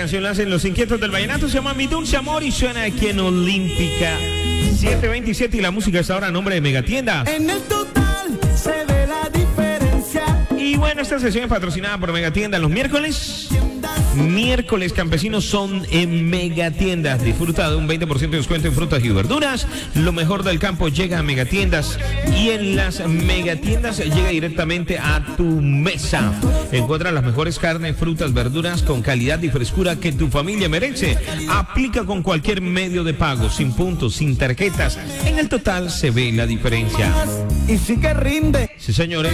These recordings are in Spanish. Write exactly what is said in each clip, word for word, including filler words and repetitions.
canción la hacen Los Inquietos del Vallenato, se llama Mi Dulce Amor y suena aquí en Olímpica siete veintisiete y la música es ahora a nombre de Megatiendas. En el total se ve la diferencia. Y bueno, esta sesión es patrocinada por Megatiendas los miércoles. Miércoles campesinos son en Megatiendas. Disfruta de un veinte por ciento de descuento en frutas y verduras. Lo mejor del campo llega a Megatiendas y en las Megatiendas llega directamente a tu mesa. Encuentra las mejores carnes, frutas, verduras con calidad y frescura que tu familia merece. Aplica con cualquier medio de pago, sin puntos, sin tarjetas. En el total se ve la diferencia. Y sí que rinde. Sí, señores.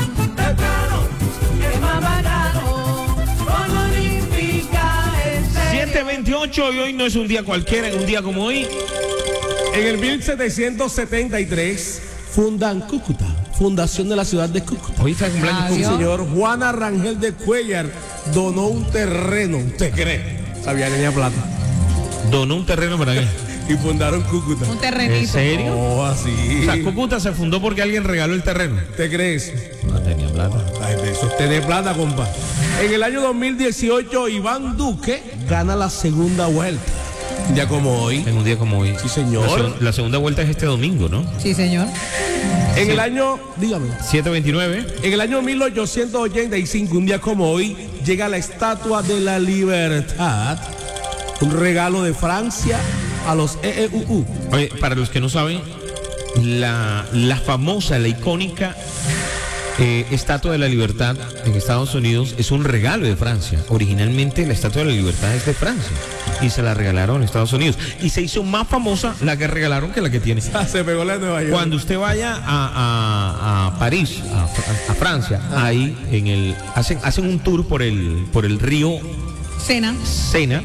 siete veintiocho y hoy no es un día cualquiera, en un día como hoy. En el mil setecientos setenta y tres fundan Cúcuta, fundación de la ciudad de Cúcuta. Hoy está el cumpleaños. El señor Juan Arrangel de Cuellar donó un terreno, ¿usted cree? Sabía que tenía plata. Donó un terreno para qué. Y fundaron Cúcuta. Un terrenito. ¿En serio? Oh, así. O sea, Cúcuta se fundó porque alguien regaló el terreno. ¿Usted cree eso? No tenía plata. Ay, de eso es tener plata, compa. En el año dos mil dieciocho, Iván Duque gana la segunda vuelta. Ya como hoy. En un día como hoy. Sí, señor. La, seg- la segunda vuelta es este domingo, ¿no? Sí, señor. En Sí. el año, dígame. siete veintinueve. En el año mil ochocientos ochenta y cinco, un día como hoy, llega la Estatua de la Libertad. Un regalo de Francia a los E E U U. Oye, para los que no saben, la, la famosa, la icónica eh, Estatua de la Libertad en Estados Unidos es un regalo de Francia. Originalmente la Estatua de la Libertad es de Francia y se la regalaron en Estados Unidos. Y se hizo más famosa la que regalaron que la que tiene. Se pegó la de Nueva York. Cuando usted vaya a, a- a París, a, Fr- a Francia, ahí en el hacen hacen un tour por el por el río Cena. Sena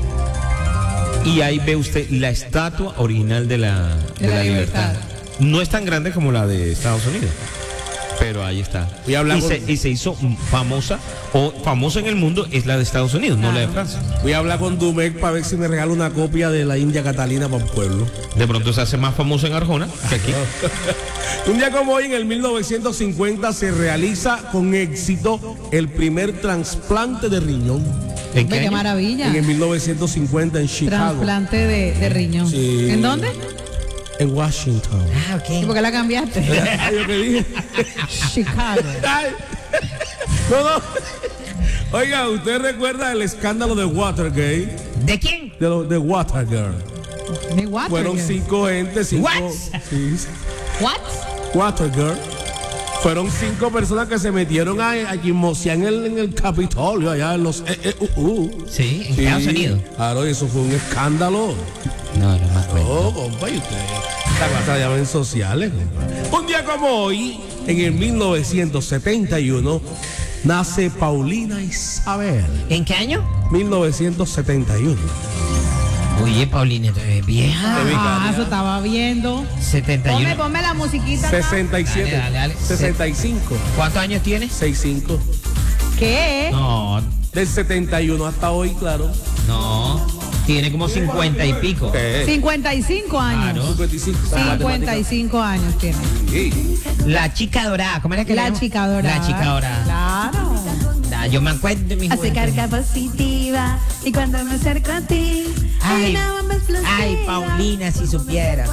y ahí ve usted la estatua original de la, de De la la libertad. libertad. No es tan grande como la de Estados Unidos, pero ahí está. Voy a hablar Y con- se, y se hizo famosa, o famosa en el mundo es la de Estados Unidos, no la de Francia. Voy a hablar con Dumec para ver si me regala una copia de la India Catalina para el pueblo. De pronto se hace más famosa en Arjona que aquí. Un día como hoy, en el mil novecientos cincuenta, se realiza con éxito el primer trasplante de riñón. ¿En Ve, qué qué año? maravilla. En el mil novecientos cincuenta en Chicago. Trasplante de, de riñón. Sí. ¿En dónde? En Washington. Ah, ¿Y ok. por qué la cambiaste? Ay, yo que dije. Chicago. Ay. No, no. Oiga, ¿usted recuerda el escándalo de Watergate? ¿De quién? De, lo- de Watergate. ¿De Watergate? Fueron cinco gentes, cinco. What? Sí, What? Watergate. Fueron cinco personas que se metieron a, a chismosear en el, en el Capitolio, allá en los E E U U. Sí, en Sí, Estados Unidos. Claro, eso fue un escándalo. No, no me acuerdo. Oh, compa, y usted. Esta cosa ya ven sociales, compa. Un día como hoy, en el mil novecientos setenta y uno, nace Paulina Isabel. ¿En qué año? mil novecientos setenta y uno. Oye, Paulina, tú eres vieja. Ah, eso estaba viendo. setenta y Ponme, uno. ponme la musiquita. acá. sesenta y siete. Dale, dale, dale. sesenta y cinco. ¿Cuántos años tienes? sesenta y cinco. ¿Qué? No, Del setenta y uno hasta hoy, claro. no. Tiene como cincuenta y pico. Eh, cincuenta y cinco años. Claro. cincuenta y cinco. cincuenta y cinco años tiene. Sí. La chica dorada, ¿cómo era que La le chica dorada. La chica dorada. Claro. Ah, yo me acuerdo de mi Hace juventud. carga positiva y cuando me acerco a ti hay Ay, una bomba explosiva. ay, Paulina, si supiera.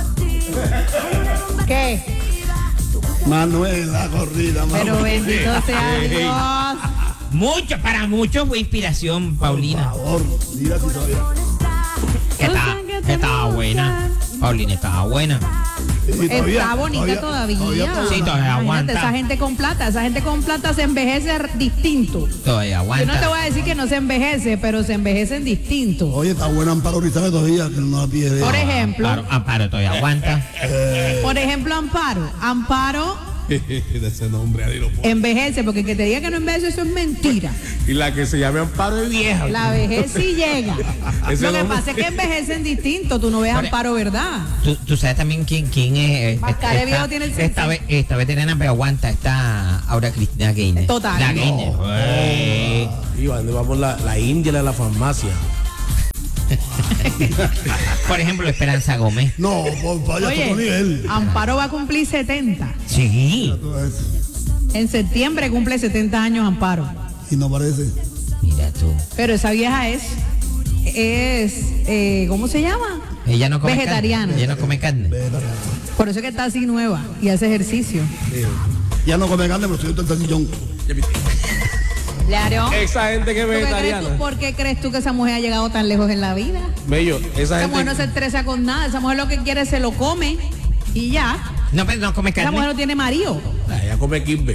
¿Qué? Manuel, la corrida, Manuel. Pero bendito sea Dios. Mucho, para muchos fue inspiración, Paulina. Por favor, diga si todavía. Que estaba, que estaba buena. Paulina estaba buena. Sí, todavía, Está bonita todavía. Sí, todavía Imagínate, aguanta. esa gente con plata, esa gente con plata se envejece distinto. Todavía Yo no te aguanta. voy a decir que no se envejece, pero se envejecen distinto. Oye, está buena Amparo Rizal todavía, que no la pierde. Por ejemplo, Amparo, Amparo todavía aguanta. por ejemplo, Amparo. Amparo De ese nombre, Adiro. envejece, porque que te diga que no envejece, eso es mentira. Y la que se llame Amparo es vieja. La vejez sí llega. Ese Lo que nombre- pasa es que envejecen distinto. Tú no ves Por- Amparo, ¿verdad? ¿Tú, tú sabes también quién, quién es. Más cara de viejo tiene el esta, sensei. vez, esta veterana, pero aguanta. Está ahora Cristina Gaines. Total. La No. Gaines. Eh, Y cuando vamos la, la India de la farmacia. Por ejemplo, Esperanza Gómez. No, por vaya a otro Oye, nivel. Amparo va a cumplir setenta. Sí. En septiembre cumple setenta años Amparo. Y no parece. Mira tú. Pero esa vieja es es, eh, ¿cómo se llama? Ella no come Vegetariana. carne. Ella no come carne. Por eso es que está así nueva y hace ejercicio. Ya no come carne, pero soy el salchichón. Claro. Esa gente que es ¿Tú qué crees vegetariana. tú- ¿Por qué crees tú que esa mujer ha llegado tan lejos en la vida? Bello, esa Esa mujer no gente. se estresa con nada. Esa mujer lo que quiere se lo come y ya. No, pero no come Esa mujer carne. no tiene marido. Ah, ella come kimbe.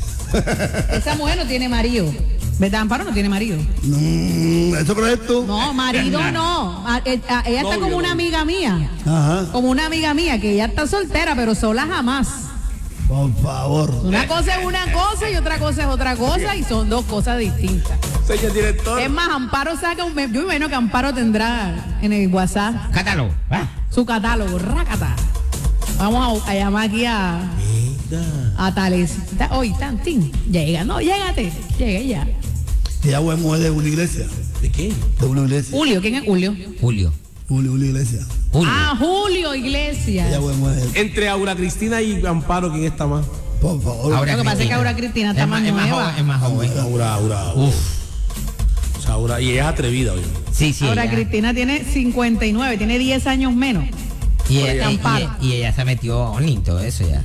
Esa mujer no tiene marido. ¿Verdad, Amparo? No tiene marido. Mm, ¿Eso crees tú? No, marido no. A- eh, a- Ella está Novio, como una novio. amiga mía. Ajá. Como una amiga mía que ella está soltera, pero sola jamás. Por favor. Una cosa es una cosa y otra cosa es otra cosa y son dos cosas distintas. Señor director. Es más, Amparo saca un... Yo me imagino que Amparo tendrá en el WhatsApp Catálogo. Ah. su catálogo, rácata. Vamos a, a llamar aquí a... A Tales. Ta- Oye, Tantín, llega, no, llégate, llega ya. Ella fue mujer de una iglesia. ¿De qué? De una iglesia. Julio, ¿quién es Julio? Julio. Julio, una iglesia. Julio. Ah, Julio Iglesias. Ella fue mujer. Entre Aura Cristina y Amparo, ¿quién está más? Por favor. Aura Lo que pasa es que Cristina. Aura Cristina está Es más es nueva. joven, es más joven. Aura, Aura. Uf. O sea, Aura. Y ella es atrevida, oye. Sí, sí. Ahora ella- Cristina tiene cincuenta y nueve, tiene diez años menos. y, ella, y- Amparo. y- y ella se metió en todo eso ya.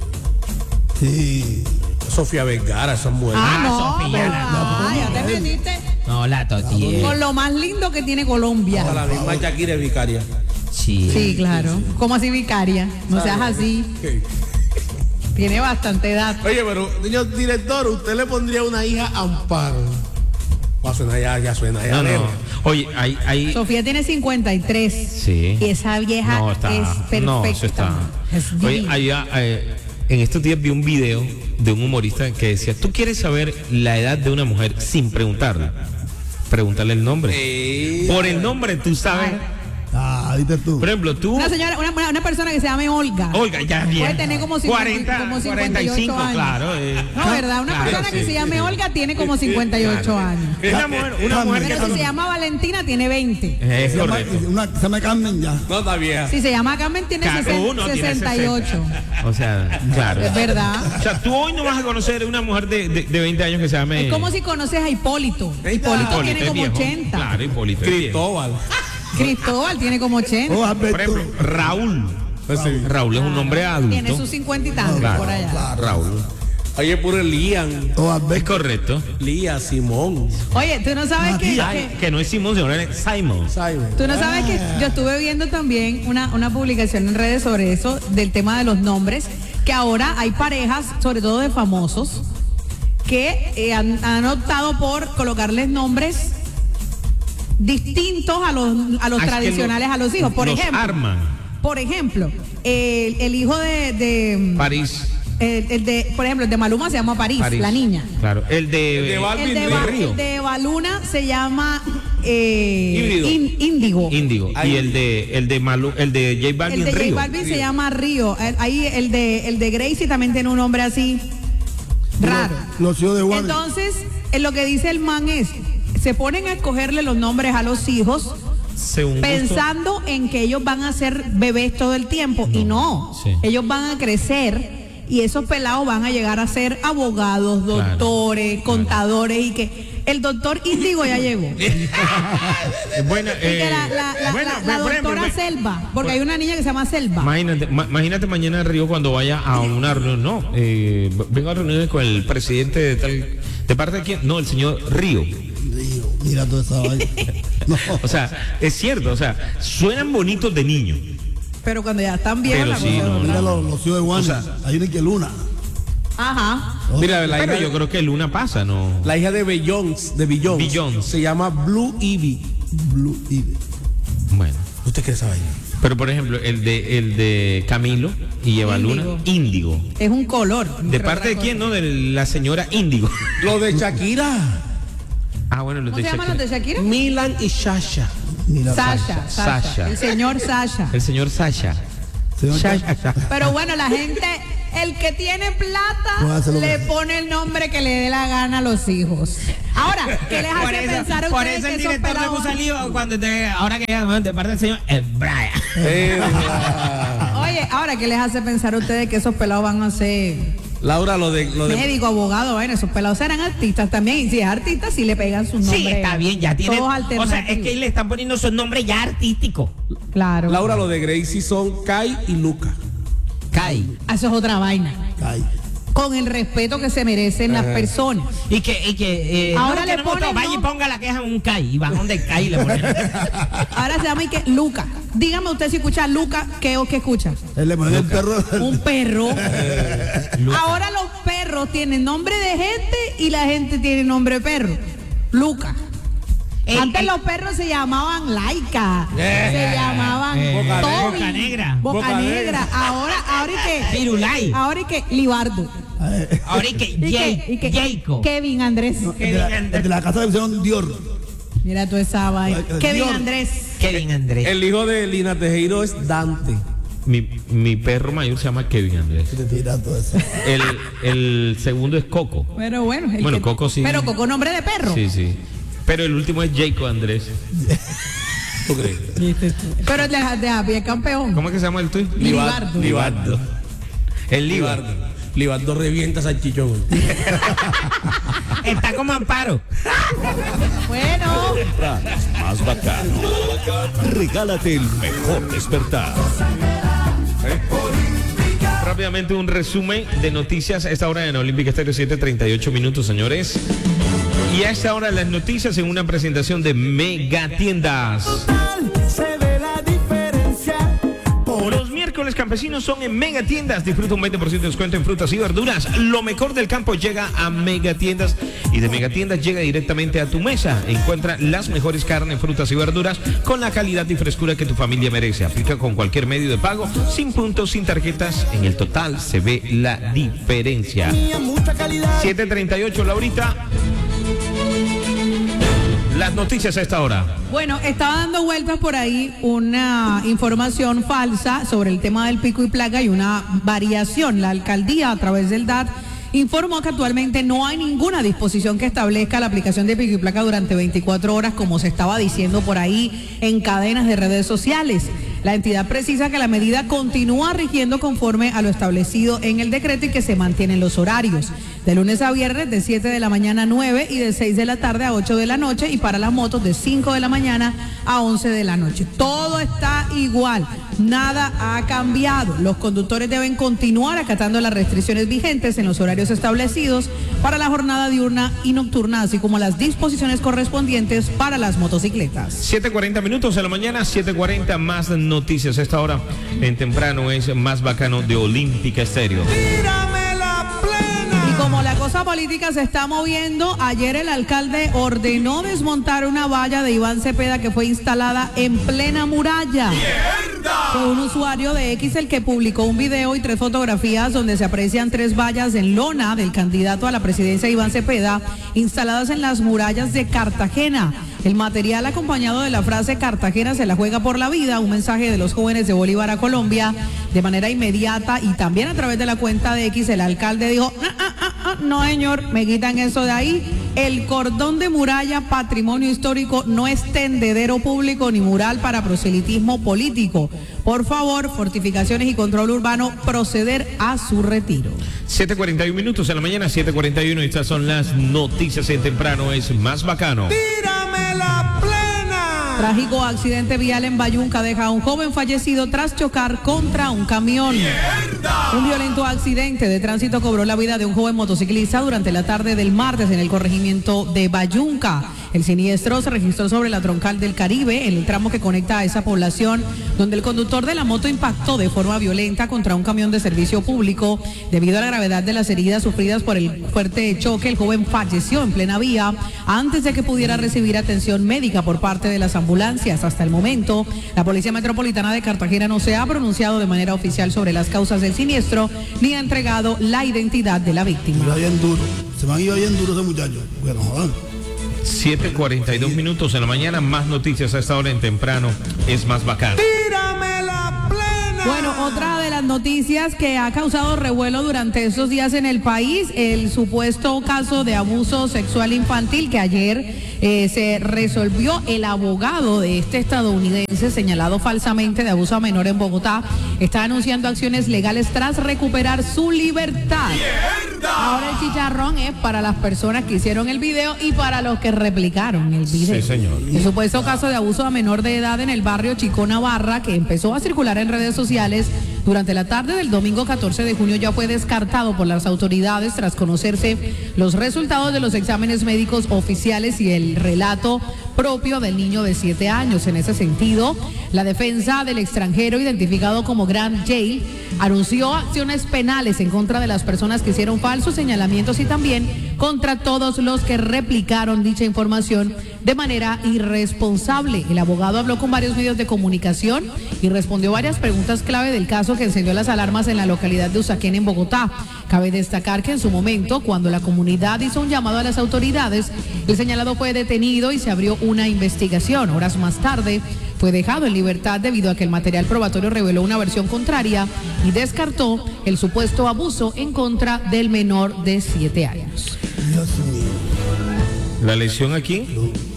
Sí. Sofía Vergara, esa mujer. Ah, Ah, no, Sofía, pero, la- ah, ya te metiste No, la Toti. con lo más lindo que tiene Colombia. A la misma Shakira es vicaria. Sí. Sí, claro. Como así vicaria. No seas así. Tiene bastante edad. Oye, pero, señor director, ¿usted le pondría una hija a Amparo? Va a sonar ya, ya suena ya. No, no. nena. Oye, hay, hay, Sofía tiene cincuenta y tres. Sí. Y esa vieja no, está, es perfecta. no, eso está. Es Oye, divina. allá, eh, en estos días vi un video de un humorista que decía, ¿tú quieres saber la edad de una mujer sin preguntarle? Pregúntale el nombre. Eh, Por el nombre tú sabes. Ah, viste tú. Por ejemplo, tú... Una señora, una, una- una persona que se llame Olga. Olga, ya bien. Puede tener como cincuenta, cuarenta, como cuarenta y cinco, cincuenta y ocho años. claro. eh. No, ¿verdad? Una Claro, persona que sí. se llame Olga tiene como cincuenta y ocho años. Es una mujer, una mujer que... Pero si se llama Valentina tiene veinte. Es Se llama, correcto. una, se llama Carmen ya. no está vieja. Si se llama Carmen tiene Cada sesen- uno tiene sesenta y ocho. sesenta. O sea, claro. Es verdad. O sea, tú hoy no vas a conocer una mujer de, de, de veinte años que se llame... Es como si conoces a Hipólito. Hipólito, Hipólito tiene es como viejo. ochenta. Claro, Hipólito es viejo. Cristóbal. Cristóbal tiene como ochenta. Oh, Por Alberto. ejemplo, Raúl. Pues sí. Raúl es un hombre adulto. Tiene sus cincuenta y tantos Claro, por allá. claro. Raúl. Oye, puro Lian. Oh, Es Alberto. correcto. Lía, Simón. Oye, tú no sabes que, Ay, que- que no es Simón, sino es Simon. Simon. tú no sabes que yo estuve viendo también una, una publicación en redes sobre eso, del tema de los nombres, que ahora hay parejas, sobre todo de famosos, que eh, han, han optado por colocarles nombres distintos a los, a los Ah, es que tradicionales lo- a los hijos. Por los ejemplo, arman. por ejemplo, el, el hijo de, de París. el, el de, por ejemplo, el de Maluma se llama París, París. la niña. Claro. El de, El de Balvin El de, Río. Ba- Río. el de Baluna se llama eh, Híbrido. In- Índigo. Índigo. Ahí. Y el de el de Malu, el de J Balvin El de J Río. Balvin se llama Río. El- Ahí el de el de Gracie también tiene un nombre así raro. Los hijos de Juan. Entonces, eh, lo que dice el man es, se ponen a escogerle los nombres a los hijos Según gusto. pensando en que ellos van a ser bebés todo el tiempo y no, sí. ellos van a crecer y esos pelados van a llegar a ser abogados, Claro, doctores, contadores y que el doctor Índigo ya llegó. Y Bueno, que eh, la, la- la- bueno, la- la por ejemplo, doctora ve- Selva, porque hay una niña que se llama Selva. Imagínate, ma- imagínate mañana Río cuando vaya a una reunión. No, eh, vengo a reunirme con el presidente de tal. ¿De parte de quién? No, el señor Río. Río, mira toda esa vaina. No. O sea, es cierto, o sea, suenan bonitos de niño. Pero cuando ya están viejos Pero la sí, cosa es no, otra. Mira los, los hijos de Juan. O sea, Hay una que Luna. Ajá. Mira, la Pero hija, yo creo que Luna pasa, ¿no? la hija de Beyoncé, de Beyoncé, Beyoncé. se llama Blue Ivy. Blue Ivy. Bueno. ¿Usted qué sabe? Pero por ejemplo, el de el de Camilo y Eva Luna, Índigo. Es un color. ¿De parte de quién, no? De la señora Índigo. Lo de Shakira, Ah, bueno, los ¿Cómo de se llaman los de Shakira. Shakira? Milan y Sasha. Mira. Sasha, Sasha, Sasha. el señor Sasha. El señor Sasha. Señor Sasha. Pero bueno, la gente, el que tiene Puede plata, hacerlo le bien. pone el nombre que le dé la gana a los hijos. Ahora, ¿qué les hace pensar a por ustedes eso el que esos director de pelados- Busalío, cuando te, ahora que llaman de parte del señor, es Brian. Eh, Oye, ahora, ¿qué les hace pensar a ustedes que esos pelados van a ser Laura, lo de... Lo de Médico, abogado, bueno, esos pelados eran artistas también. Y si es artista, sí le pegan sus nombres. Sí, está bien, ya tiene. todos O sea, es alternativos. que le están poniendo sus nombres ya artísticos. Claro. Laura, lo de Gracie son Kai y Luca. Kai. Eso es otra vaina. Ay. Con el respeto que se merecen las personas. Y que, y que eh, Ahora no, le que no me gustó, ponen, vaya y ¿no? ponga la queja en un Kai. Y van donde Kai le ponen. Ahora se llama y que Luca. Dígame usted si escucha Luca, ¿qué o qué escucha? Él le pone el perro. Un perro. Ahora los perros tienen nombre de gente y la gente tiene nombre de perro. Luca. Eh, Antes eh. los perros se llamaban Laika, se llamaban eh, Boca Toby, Boca Negra. Boca Boca Negra. Negra. Ahora, ahora y que, Firulai. ahora y que Libardo. Ahora y que Y que, Jay- y que Jacob. Kevin Andrés. El de la, el de la casa le pusieron Dior. Mira tú esa vaina. Ay, Kevin Dios. Andrés. Kevin Andrés. El hijo de Lina Tejero es Dante. Mi, mi perro mayor se llama Kevin Andrés. Te tira todo eso. El, el segundo es Coco. Pero bueno. el Bueno, que- Coco sí. Pero Coco nombre de perro. Sí, sí. Pero el último es Jacob Andrés. ¿Tú crees? Pero el de, de Javi es campeón. ¿Cómo es que se llama el tuyo? Libardo. Libardo. El Libar. Libardo. Libardo revienta salchichón. Está como Amparo. Bueno. Más bacano. Regálate el mejor despertar. Rápidamente un resumen de noticias a esta hora en Olímpica Estéreo, siete treinta y ocho minutos, señores. Y a esta hora las noticias en una presentación de Megatiendas. Se ve la diferencia. Por Los miércoles campesinos son en Megatiendas. Disfruta un veinte por ciento de descuento en frutas y verduras. Lo mejor del campo llega a Megatiendas y de Megatiendas llega directamente a tu mesa. Encuentra las mejores carnes, frutas y verduras con la calidad y frescura que tu familia merece. Aplica con cualquier medio de pago, sin puntos, sin tarjetas. En el total se ve la diferencia. tenía mucha calidad. siete treinta y ocho, Laurita. Las noticias a esta hora. Bueno, estaba dando vueltas por ahí una información falsa sobre el tema del pico y placa y una variación. La alcaldía, a través del D A T, informó que actualmente no hay ninguna disposición que establezca la aplicación de pico y placa durante veinticuatro horas, como se estaba diciendo por ahí en cadenas de redes sociales. La entidad precisa que la medida continúa rigiendo conforme a lo establecido en el decreto y que se mantienen los horarios. De lunes a viernes de siete de la mañana a nueve y de seis de la tarde a ocho de la noche, y para las motos de cinco de la mañana a once de la noche. Todo está igual, nada ha cambiado. Los conductores deben continuar acatando las restricciones vigentes en los horarios establecidos para la jornada diurna y nocturna, así como las disposiciones correspondientes para las motocicletas. siete cuarenta minutos de la mañana, siete cuarenta, más noticias a esta hora. En temprano es Más Bacano de Olímpica Estéreo. Tírame la plena. Y como la cosa política se está moviendo, ayer el alcalde ordenó desmontar una valla de Iván Cepeda que fue instalada en plena muralla. Fue un usuario de X el que publicó un video y tres fotografías donde se aprecian tres vallas en lona del candidato a la presidencia Iván Cepeda instaladas en las murallas de Cartagena. El material acompañado de la frase "Cartagena se la juega por la vida", un mensaje de los jóvenes de Bolívar a Colombia. De manera inmediata y también a través de la cuenta de X, el alcalde dijo: "Ah, ah, ah, ah, no señor, me quitan eso de ahí. El cordón de muralla, patrimonio histórico, no es tendedero público ni mural para proselitismo político. Por favor, Fortificaciones y Control Urbano, proceder a su retiro". siete cuarenta y uno minutos en la mañana, siete cuarenta y uno, y estas son las noticias en temprano es Más Bacano. Tírame la plena. Trágico accidente vial en Bayunca deja a un joven fallecido tras chocar contra un camión. Un violento accidente de tránsito cobró la vida de un joven motociclista durante la tarde del martes en el corregimiento de Bayunca. El siniestro se registró sobre la troncal del Caribe, en el tramo que conecta a esa población, donde el conductor de la moto impactó de forma violenta contra un camión de servicio público. Debido a la gravedad de las heridas sufridas por el fuerte choque, el joven falleció en plena vía antes de que pudiera recibir atención médica por parte de las ambulancias. Hasta el momento, la Policía Metropolitana de Cartagena no se ha pronunciado de manera oficial sobre las causas del siniestro ni ha entregado la identidad de la víctima. Iba bien duro. Se me han ido bien duro ese muchacho. Bueno, joder. siete cuarenta y dos minutos en la mañana, más noticias a esta hora en temprano es Más Bacano. Tírame la plena. Bueno, otra de las noticias que ha causado revuelo durante estos días en el país, el supuesto caso de abuso sexual infantil que ayer eh, se resolvió. El abogado de este estadounidense señalado falsamente de abuso a menor en Bogotá está anunciando acciones legales tras recuperar su libertad. Ahora el chicharrón es para las personas que hicieron el video y para los que replicaron el video. Sí, señor. El supuesto caso de abuso a menor de edad en el barrio Chico Navarra, que empezó a circular en redes sociales durante la tarde del domingo catorce de junio, ya fue descartado por las autoridades tras conocerse los resultados de los exámenes médicos oficiales y el relato propio del niño de siete años. En ese sentido, la defensa del extranjero, identificado como Grant Jay, anunció acciones penales en contra de las personas que hicieron falsos señalamientos y también contra todos los que replicaron dicha información de manera irresponsable. El abogado habló con varios medios de comunicación y respondió varias preguntas clave del caso que encendió las alarmas en la localidad de Usaquén, en Bogotá. Cabe destacar que en su momento, cuando la comunidad hizo un llamado a las autoridades, el señalado fue detenido y se abrió una investigación. Horas más tarde, fue dejado en libertad debido a que el material probatorio reveló una versión contraria y descartó el supuesto abuso en contra del menor de siete años. Dios mío. La lesión aquí,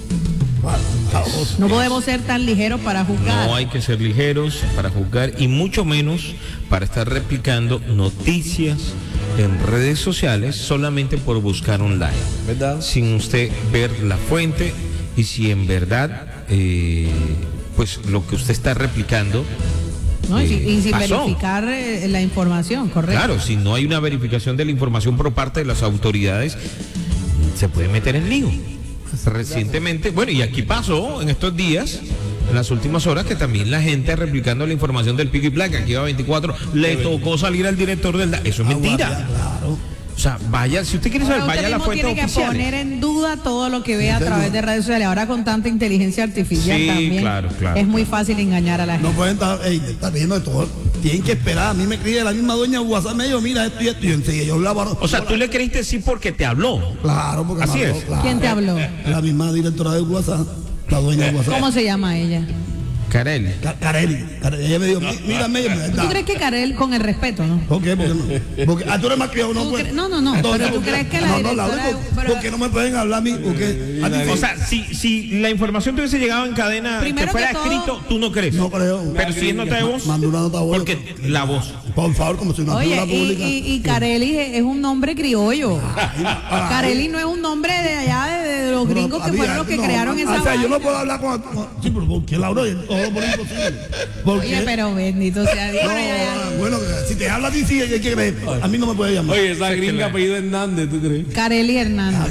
No podemos ser tan ligeros para juzgar. no hay que ser ligeros para juzgar y mucho menos para estar replicando noticias en redes sociales solamente por buscar un like, ¿Verdad? sin usted ver la fuente y si en verdad eh, pues lo que usted está replicando ¿no? Y, eh, y sin pasó. verificar eh, la información, correcto. Claro, si no hay una verificación de la información por parte de las autoridades, se puede meter en lío. Recientemente, bueno, y aquí pasó en estos días, en las últimas horas, que también la gente replicando la información del pico y placa, aquí va veinticuatro, le tocó salir al director del... da- Eso es mentira. Claro. O sea, vaya, si usted quiere saber, Ahora vaya a usted la mismo fuente tiene que oficial. poner en duda todo lo que ve a través de redes sociales. Ahora con tanta inteligencia artificial Sí, también claro, claro, es muy fácil engañar a la gente. No pueden estar, ey, estar viendo de todo. Tienen que esperar. A mí me escribe la misma dueña de WhatsApp, me dijo, mira esto y esto. Y enseguida yo la O sea, tú le creíste sí porque te habló. Claro, porque Así me habló, es. claro. ¿Quién te habló? La misma directora de WhatsApp, la dueña de WhatsApp. ¿Cómo se llama ella? Carel. Ca- Carelli. Carelli. Ella me dijo, "Mi- mira, me ¿Tú crees que Karel, con el respeto, no? ¿Por qué? Porque no. Porque, ah, tú eres más criado, no ¿Tú pues. cre- no, no, no, Entonces, pero tú ¿por qué? crees que la No, no, la directora única- de- pero- porque no me pueden hablar a mí, porque a ti sí. O sea, si, si la información te hubiese llegado en cadena Primero que fuera que todo- escrito, tú no crees. No creo. Pero si es nota de voz, Manda una nota de voz. porque la voz. Por favor, como si una Oye, figura y, pública. y, y Carelli es es un nombre criollo. Ah, Carelli no es un nombre de allá, de, de los Pero, gringos que amiga, fueron los que no, crearon no, esa O sea, yo vaina. no puedo hablar con. con- Sí, pero ¿por qué Laura? Todo por imposible. ¿Por Oye, qué? pero bendito sea Dios. No, Bueno, ya, ya. bueno, si te habla a ti, sí, hay que creer. A mí no me puede llamar. Oye, esa gringa apellido Hernández, ¿tú crees? Carelli Hernández.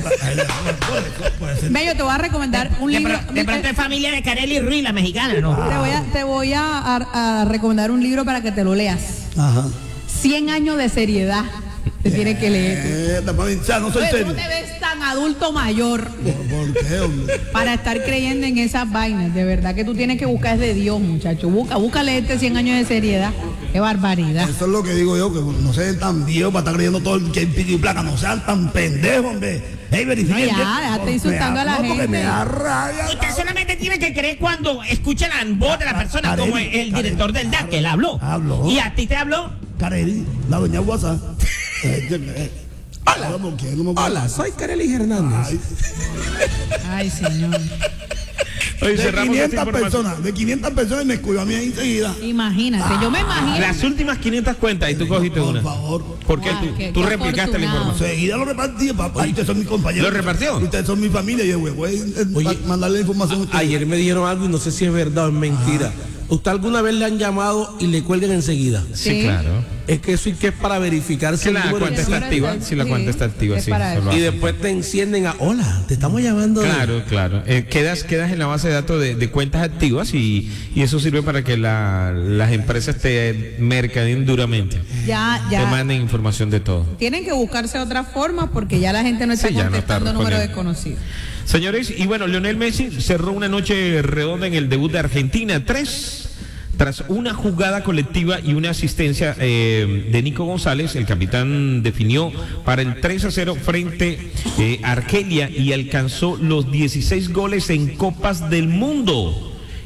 Puede ser. Ve, yo te voy a recomendar un De, libro. pro- de pronto es familia de Carelli Ruiz, la mexicana, ¿no? Te voy, a, te voy a, a- a recomendar un libro para que te lo leas. Ajá. cien años de seriedad. Te tienes que leer. Eh, te ponen- o sea, no soy Oye, tú serio. no te ves tan adulto mayor ¿Por, por qué, hombre? para estar creyendo en esas vainas. De verdad que tú tienes que buscar es de Dios, muchacho. Busca, búscale este cien años de seriedad. Qué barbaridad. Eso es lo que digo yo, que no sean tan viejos para estar creyendo todo el que hay pico y placa. No sean tan pendejos, hombre. Hey, verifiquen. No, ya, bien. déjate Me insultando da- a la no, porque gente. me da rabia. Usted solamente tiene que creer cuando escucha la voz de la persona, Carelli, como el Carelli. director del D A C, que él habló. Habló. ¿Y a ti te habló? Carelli, la doña WhatsApp. Eh, eh, Hola. ¿Por qué no me puede- Hola, soy Carelli Hernández. Ay, Ay, señor. Oye, de cerramos esta quinientas información. personas, de quinientas personas me escuchó a mí enseguida. Imagínate, yo me imagino. Las últimas quinientas cuentas y tú cogiste Por una. favor. Porque Ah, tú, qué- tú qué replicaste la afortunado. información. Enseguida lo repartí, papá. Y ustedes son mis compañeros. ¿Lo repartió? Y ustedes son mi familia. Y yo, güey, voy a Oye, mandarle la información a ustedes. Ayer me dijeron algo y no sé si es verdad o es mentira. ¿Usted alguna vez le han llamado y le cuelgan enseguida? Sí, Sí. claro. Es que eso es que es para verificar si Si el la número cuenta existe. está activa, si la Sí, cuenta está activa, es sí. para eso lo Y hace. después te encienden a, hola, te estamos llamando. de-". Claro, claro. Eh, quedas, quedas en la base de datos de, de cuentas activas y, y eso sirve para que la- las empresas te mercadeen duramente. Ya, Te ya. manden información de todo. Tienen que buscarse otras formas porque ya la gente no está Sí, ya no está contestando número respondiendo. desconocido. Señores, y bueno, Lionel Messi cerró una noche redonda en el debut de Argentina tres. Tras una jugada colectiva y una asistencia eh, de Nico González, el capitán definió para el tres a cero frente eh, a Argelia y alcanzó los dieciséis goles en Copas del Mundo.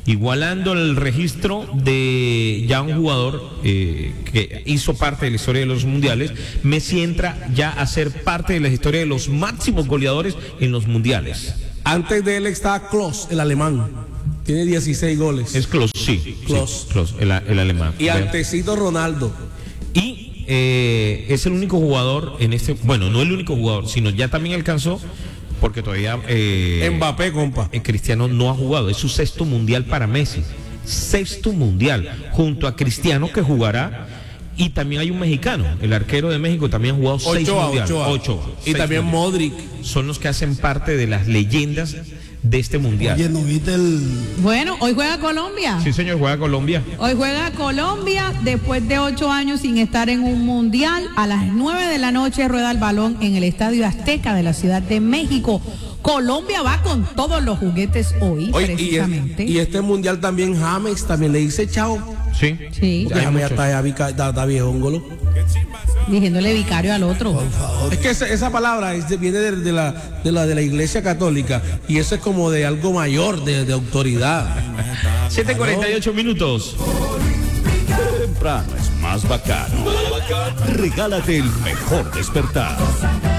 igualando el registro de ya un jugador eh, que hizo parte de la historia de los mundiales. Messi entra ya a ser parte de la historia de los máximos goleadores en los mundiales. Antes de él está Klose, el alemán. Tiene dieciséis goles. Es Klose, sí. Klose. Sí, Klose, el, el alemán. Y antecito Ronaldo. Y eh, es el único jugador en este, bueno, no el único jugador, sino ya también alcanzó, porque todavía eh, Mbappé, compa. eh, Cristiano no ha jugado, es su sexto mundial para Messi, sexto mundial, junto a Cristiano que jugará, y también hay un mexicano, el arquero de México también ha jugado seis Ochoa, mundiales. Ochoa. Ocho, Y seis también mundiales. Modric. Son los que hacen parte de las leyendas de este mundial. Oye, ¿no viste el...? Bueno, hoy juega Colombia. Sí, señor, juega Colombia. Hoy juega Colombia después de ocho años sin estar en un mundial. A las nueve de la noche rueda el balón en el Estadio Azteca de la Ciudad de México. Colombia va con todos los juguetes hoy, Oye, y, precisamente. es- y este mundial también James también le dice chao. Sí. Sí, Porque Hay James ya muchos. está, ya vica- está, está viejongolo. diciéndole vicario al otro. Es que esa, esa palabra es de- viene de, de la, de, la, de la iglesia católica y eso es como de algo mayor, de, de autoridad. siete cuarenta y ocho minutos. Temprano es más bacano. Regálate el mejor despertar.